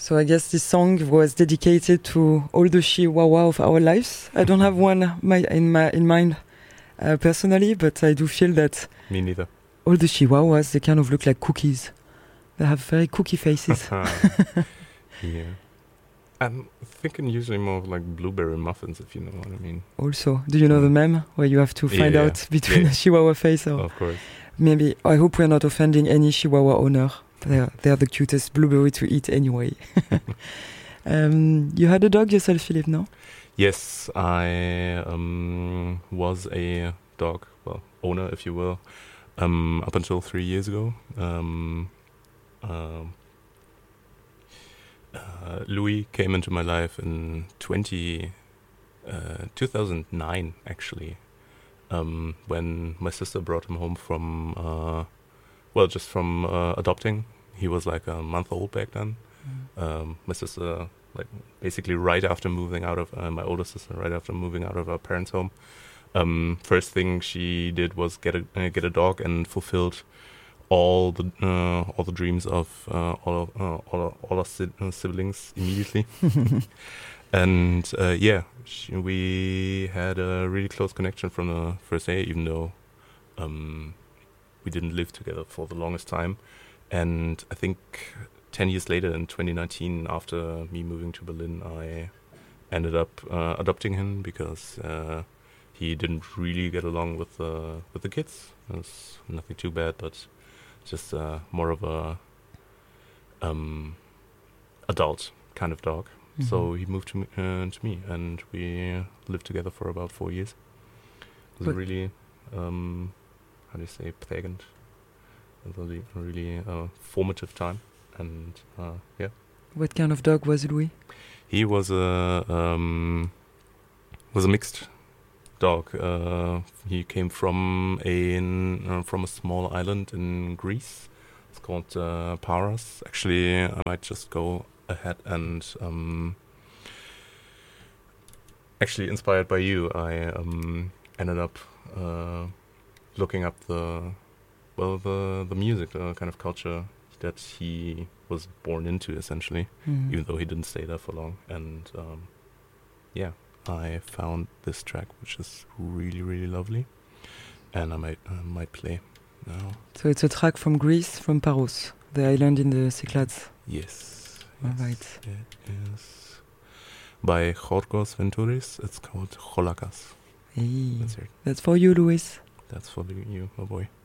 So I guess this song was dedicated to all the Chihuahua of our lives. I don't have one in mind personally, but I do feel that Me neither. all the Chihuahuas, they kind of look like cookies. They have very cookie faces. Yeah. I'm thinking usually more of like blueberry muffins, if you know what I mean. Also, do you know the meme where you have to find out between a Chihuahua face or... Of course. Maybe, I hope we're not offending any Chihuahua owner. They're the cutest blueberry to eat anyway. You had a dog yourself, Philippe, no? Yes, I was a dog, owner, if you will, up until 3 years ago. Louis came into my life in 2009, actually, when my sister brought him home from, just from adopting. He was like a month old back then. My sister, like basically right after moving out of, my older sister, right after moving out of our parents' home, first thing she did was get a dog, and fulfilled all the dreams of all our siblings immediately. And we had a really close connection from the first day, even though we didn't live together for the longest time. And I think 10 years later, in 2019, after me moving to Berlin, I ended up adopting him because he didn't really get along with the kids. It was nothing too bad, but just more of a adult kind of dog. Mm-hmm. So he moved to me, and we lived together for about 4 years. It was a really, how do you say, prägend. It was a really formative time, and yeah. What kind of dog was Louis? He was a mixed dog. He came from a small island in Greece. It's called Paros. Actually, I might just go ahead and actually inspired by you, I ended up looking up the music, the kind of culture that he was born into, essentially, even though he didn't stay there for long. And I found this track, which is really, really lovely, and I might play now. So it's a track from Greece, from Paros, the island in the Cyclades. Yes. All right. It is by Jorgos Ventouris. It's called Cholakas. Hey, that's for you, Louis. That's for you, my boy.